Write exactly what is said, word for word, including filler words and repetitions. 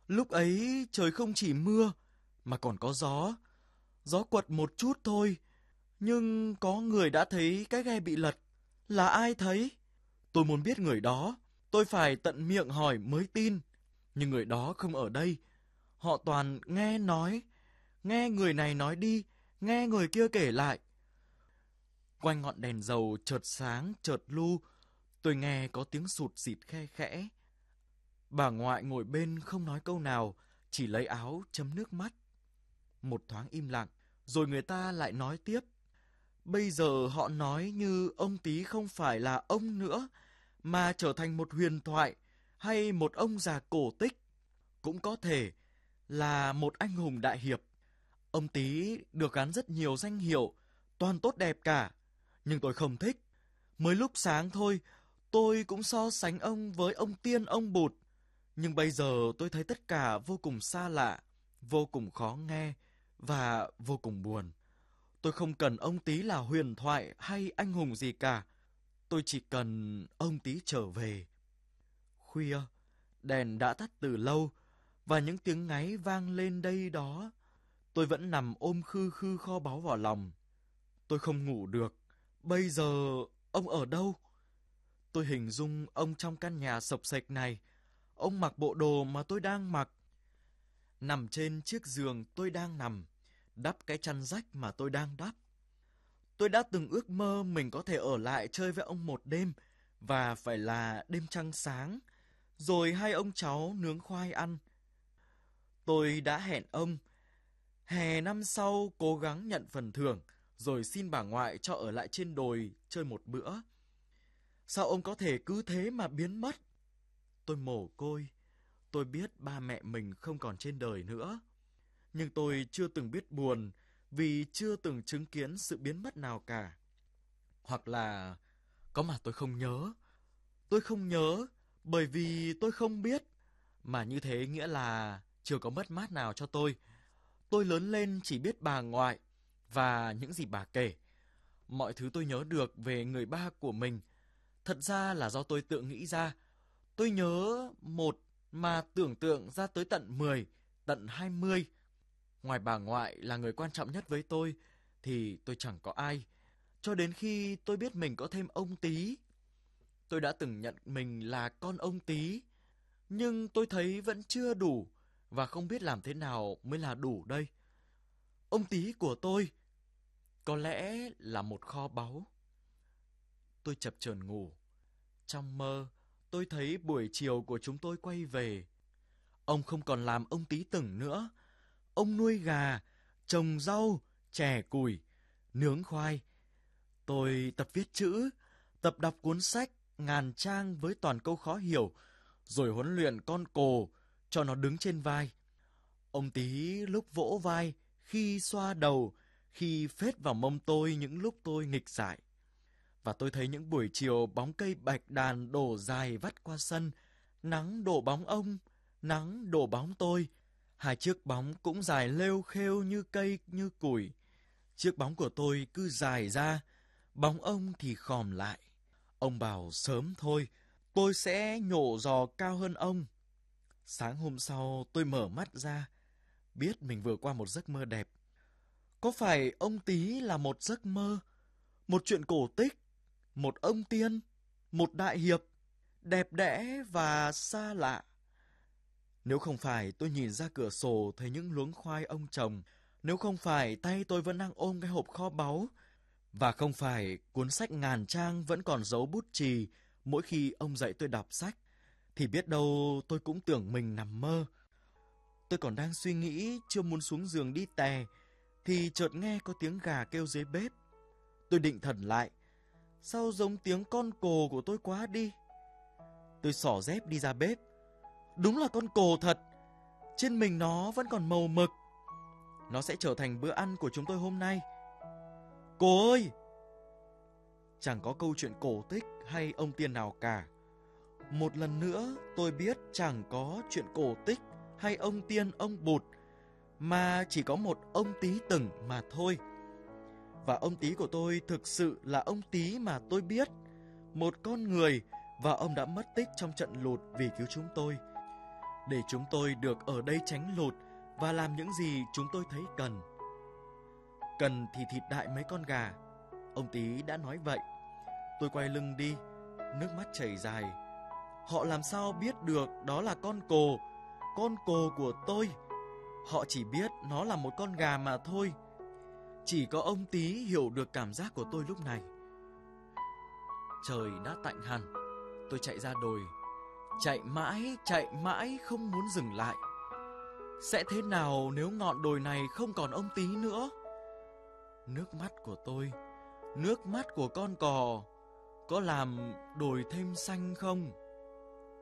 Lúc ấy trời không chỉ mưa mà còn có gió. Gió quật một chút thôi, nhưng có người đã thấy cái ghe bị lật. Là ai thấy? Tôi muốn biết người đó. Tôi phải tận miệng hỏi mới tin. Nhưng người đó không ở đây. Họ toàn nghe nói. Nghe người này nói đi, nghe người kia kể lại. Quanh ngọn đèn dầu chợt sáng chợt lu, tôi nghe có tiếng sụt sịt khe khẽ. Bà ngoại ngồi bên không nói câu nào, chỉ lấy áo chấm nước mắt. Một thoáng im lặng, rồi người ta lại nói tiếp. Bây giờ họ nói như ông Tý không phải là ông nữa, mà trở thành một huyền thoại hay một ông già cổ tích. Cũng có thể là một anh hùng đại hiệp. Ông Tý được gắn rất nhiều danh hiệu, toàn tốt đẹp cả. Nhưng tôi không thích. Mới lúc sáng thôi, tôi cũng so sánh ông với ông Tiên ông Bụt. Nhưng bây giờ tôi thấy tất cả vô cùng xa lạ, vô cùng khó nghe và vô cùng buồn. Tôi không cần ông Tý là huyền thoại hay anh hùng gì cả. Tôi chỉ cần ông Tý trở về. Khuya, đèn đã tắt từ lâu và những tiếng ngáy vang lên đây đó. Tôi vẫn nằm ôm khư khư kho báu vào lòng. Tôi không ngủ được. Bây giờ ông ở đâu? Tôi hình dung ông trong căn nhà sộc sệch này. Ông mặc bộ đồ mà tôi đang mặc. Nằm trên chiếc giường tôi đang nằm. Đắp cái chăn rách mà tôi đang đắp. Tôi đã từng ước mơ mình có thể ở lại chơi với ông một đêm. Và phải là đêm trăng sáng. Rồi hai ông cháu nướng khoai ăn. Tôi đã hẹn ông. Hè năm sau cố gắng nhận phần thưởng. Rồi xin bà ngoại cho ở lại trên đồi chơi một bữa. Sao ông có thể cứ thế mà biến mất? Tôi mồ côi. Tôi biết ba mẹ mình không còn trên đời nữa. Nhưng tôi chưa từng biết buồn vì chưa từng chứng kiến sự biến mất nào cả. Hoặc là có mà tôi không nhớ. Tôi không nhớ bởi vì tôi không biết. Mà như thế nghĩa là chưa có mất mát nào cho tôi. Tôi lớn lên chỉ biết bà ngoại và những gì bà kể. Mọi thứ tôi nhớ được về người ba của mình thật ra là do tôi tự nghĩ ra. Tôi nhớ một mà tưởng tượng ra tới tận mười, tận hai mươi. Ngoài bà ngoại là người quan trọng nhất với tôi, thì tôi chẳng có ai. Cho đến khi tôi biết mình có thêm ông Tý. Tôi đã từng nhận mình là con ông Tý. Nhưng tôi thấy vẫn chưa đủ, và không biết làm thế nào mới là đủ đây. Ông Tý của tôi có lẽ là một kho báu. Tôi chập chờn ngủ. Trong mơ, tôi thấy buổi chiều của chúng tôi quay về. Ông không còn làm ông Tý từng nữa. Ông nuôi gà, trồng rau, chẻ củi, nướng khoai. Tôi tập viết chữ, tập đọc cuốn sách ngàn trang với toàn câu khó hiểu, rồi huấn luyện con cồ cho nó đứng trên vai. Ông Tý lúc vỗ vai, khi xoa đầu, khi phết vào mông tôi những lúc tôi nghịch dại. Và tôi thấy những buổi chiều bóng cây bạch đàn đổ dài vắt qua sân, nắng đổ bóng ông, nắng đổ bóng tôi. Hai chiếc bóng cũng dài lêu khêu như cây như củi. Chiếc bóng của tôi cứ dài ra, bóng ông thì khòm lại. Ông bảo sớm thôi, tôi sẽ nhổ giò cao hơn ông. Sáng hôm sau tôi mở mắt ra, biết mình vừa qua một giấc mơ đẹp. Có phải ông Tý là một giấc mơ, một chuyện cổ tích, một ông tiên, một đại hiệp, đẹp đẽ và xa lạ? Nếu không phải tôi nhìn ra cửa sổ thấy những luống khoai ông trồng, nếu không phải tay tôi vẫn đang ôm cái hộp kho báu, và không phải cuốn sách ngàn trang vẫn còn giấu bút chì mỗi khi ông dạy tôi đọc sách, thì biết đâu tôi cũng tưởng mình nằm mơ. Tôi còn đang suy nghĩ chưa muốn xuống giường đi tè, thì chợt nghe có tiếng gà kêu dưới bếp. Tôi định thần lại, sao giống tiếng con cồ của tôi quá đi. Tôi xỏ dép đi ra bếp. Đúng là con cồ thật. Trên mình nó vẫn còn màu mực. Nó sẽ trở thành bữa ăn của chúng tôi hôm nay. Cô ơi! Chẳng có câu chuyện cổ tích hay ông tiên nào cả. Một lần nữa tôi biết chẳng có chuyện cổ tích hay ông tiên ông Bụt, mà chỉ có một ông Tý từng mà thôi. Và ông Tý của tôi thực sự là ông Tý mà tôi biết, một con người, và ông đã mất tích trong trận lụt vì cứu chúng tôi. để chúng tôi được ở đây tránh lụt và làm những gì chúng tôi thấy cần. Cần thì thịt đại mấy con gà. Ông Tý đã nói vậy. Tôi quay lưng đi, nước mắt chảy dài. Họ làm sao biết được đó là con cồ, con cồ của tôi. Họ chỉ biết nó là một con gà mà thôi. Chỉ có ông Tý hiểu được cảm giác của tôi lúc này. Trời đã tạnh hẳn. Tôi chạy ra đồi, chạy mãi, chạy mãi không muốn dừng lại. Sẽ thế nào nếu ngọn đồi này không còn ông Tý nữa? Nước mắt của tôi, nước mắt của con cò có làm đồi thêm xanh không?